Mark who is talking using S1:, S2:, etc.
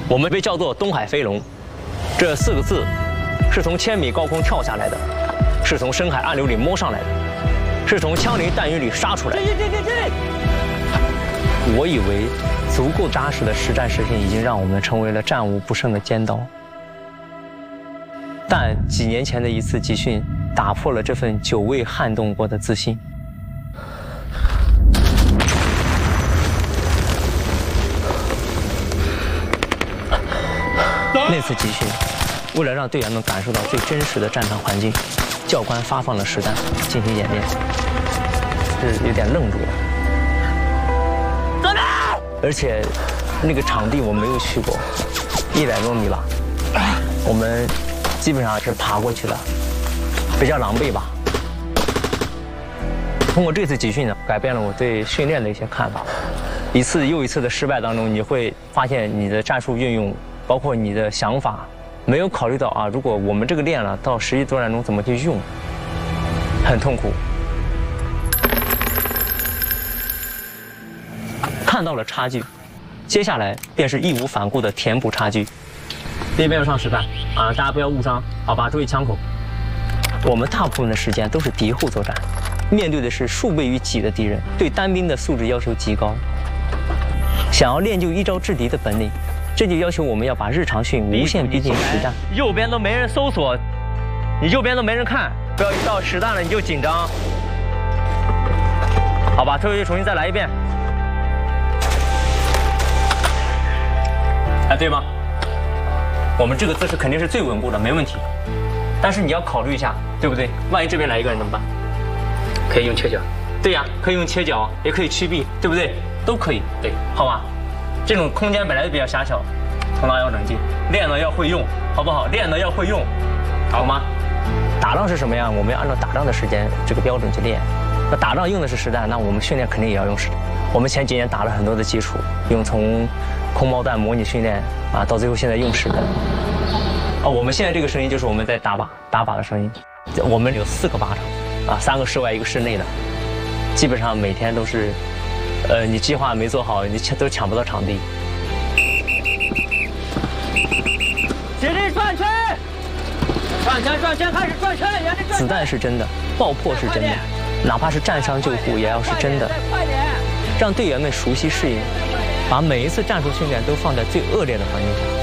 S1: 我们被叫做东海飞龙，这4个字是从1000米高空跳下来的，是从深海暗流里摸上来的，是从枪林弹雨里杀出来的。我以为足够扎实的实战实训已经让我们成为了战无不胜的尖刀，但几年前的一次集训打破了这份久未撼动过的自信。那次集训，为了让队员们感受到最真实的战场环境，教官发放了实弹进行演练，是有点愣住了。而且，那个场地我没有去过，100多米吧，我们基本上是爬过去的，比较狼狈吧。通过这次集训呢，改变了我对训练的一些看法。一次又一次的失败当中，你会发现你的战术运用，包括你的想法，没有考虑到啊，如果我们这个练了，到实际作战中怎么去用，很痛苦。看到了差距，接下来便是义无反顾的填补差距。那边要上实弹啊，大家不要误伤，好吧？注意枪口。我们大部分的时间都是敌后作战，面对的是数倍于己的敌人，对单兵的素质要求极高。想要练就一招制敌的本领，这就要求我们要把日常训无限逼近实战。右边都没人搜索，你右边都没人看，不要一到实弹了你就紧张。好吧，退回去重新再来一遍。哎，对吗？我们这个姿势肯定是最稳固的，没问题。但是你要考虑一下，对不对？万一这边来一个人怎么办？可以用切角。对呀，可以用切角，也可以屈臂，对不对？都可以。对，好吧。这种空间本来就比较狭小，头脑要冷静，练了要会用，好不好？练了要会用，好吗？打仗是什么样？我们要按照打仗的时间这个标准去练。那打仗用的是实弹，那我们训练肯定也要用实弹。我们前几年打了很多的基础，用从空包弹模拟训练啊，到最后现在用实弹。我们现在这个声音就是我们在打靶的声音。我们有4个靶场，啊，3个室外，1个室内的，基本上每天都是，你计划没做好，你都抢不到场地。起立转圈，转圈，开始转圈，沿着转圈。子弹是真的，爆破是真的，哪怕是战伤救护也要是真的。让队员们熟悉适应，把每一次战术训练都放在最恶劣的环境下。